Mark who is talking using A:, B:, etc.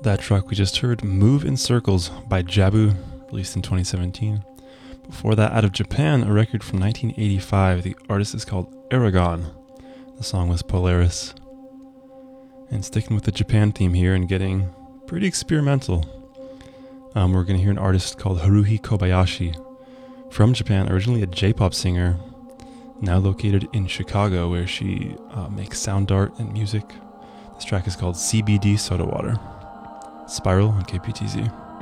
A: That track we just heard, Move in Circles by Jabu, released in 2017. Before that, out of Japan, a record from 1985. The artist is called Aragon. The song was Polaris. And sticking with the Japan theme here and getting pretty experimental, we're going to hear an artist called Haruhi Kobayashi. From Japan, originally a J-pop singer, now located in Chicago, where she makes sound art and music. This track is called CBD Soda Water. Spiral on KPTZ.